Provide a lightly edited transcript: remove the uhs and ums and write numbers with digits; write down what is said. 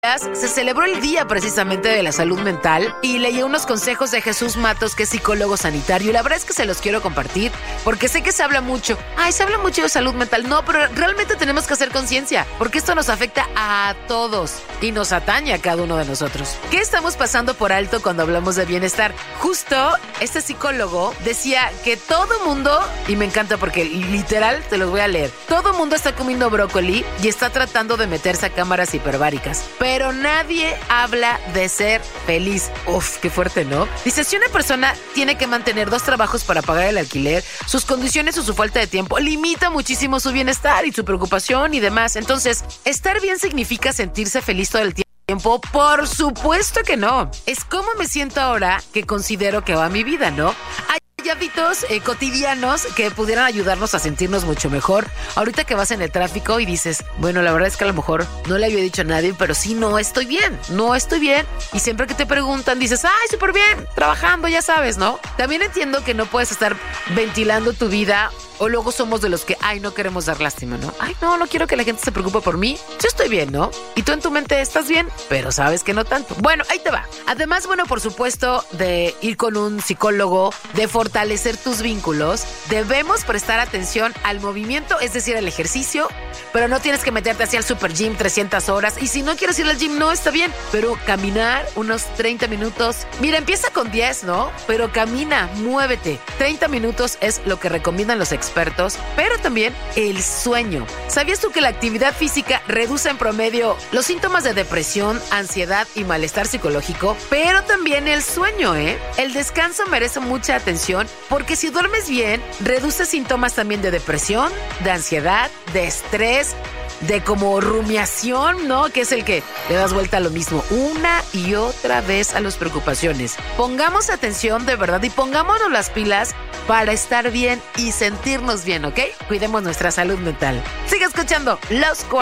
se celebró el día precisamente de la salud mental y leí unos consejos de Jesús Matos, que es psicólogo sanitario, y la verdad es que se los quiero compartir porque sé que se habla mucho. Se habla mucho de salud mental. No, pero realmente tenemos que hacer conciencia porque esto nos afecta a todos y nos atañe a cada uno de nosotros. ¿Qué estamos pasando por alto cuando hablamos de bienestar? Justo este psicólogo decía que todo mundo, y me encanta porque literal te los voy a leer, todo mundo está comiendo brócoli y está tratando de meterse a cámaras hiperbáricas, pero nadie habla de ser feliz. Uf, qué fuerte, ¿no? Dice, si una persona tiene que mantener 2 trabajos para pagar el alquiler, sus condiciones o su falta de tiempo limita muchísimo su bienestar y su preocupación y demás. Entonces, estar bien significa sentirse feliz todo el tiempo. Por supuesto que no. Es como me siento ahora que considero que va mi vida, ¿no? Hay hábitos cotidianos que pudieran ayudarnos a sentirnos mucho mejor. Ahorita que vas en el tráfico y dices, bueno, la verdad es que a lo mejor no le había dicho a nadie, pero sí, no estoy bien. Y siempre que te preguntan, dices, ¡ay, súper bien! Trabajando, ya sabes, ¿no? También entiendo que no puedes estar ventilando tu vida. O luego somos de los que, no queremos dar lástima, ¿no? No quiero que la gente se preocupe por mí. Yo estoy bien, ¿no? Y tú en tu mente estás bien, pero sabes que no tanto. Bueno, ahí te va. Además, bueno, por supuesto, de ir con un psicólogo, de fortalecer tus vínculos, debemos prestar atención al movimiento, es decir, al ejercicio, pero no tienes que meterte hacia el super gym 300 horas. Y si no quieres ir al gym, no, está bien. Pero caminar unos 30 minutos. Mira, empieza con 10, ¿no? Pero camina, muévete. 30 minutos es lo que recomiendan los expertos, pero también el sueño. ¿Sabías tú que la actividad física reduce en promedio los síntomas de depresión, ansiedad y malestar psicológico? Pero también el sueño, ¿eh? El descanso merece mucha atención porque si duermes bien, reduce síntomas también de depresión, de ansiedad, de estrés, de como rumiación, ¿no? Que es el que le das vuelta a lo mismo una y otra vez a las preocupaciones. Pongamos atención de verdad y pongámonos las pilas para estar bien y sentirnos bien, ¿ok? Cuidemos nuestra salud mental. Sigue escuchando Los 40.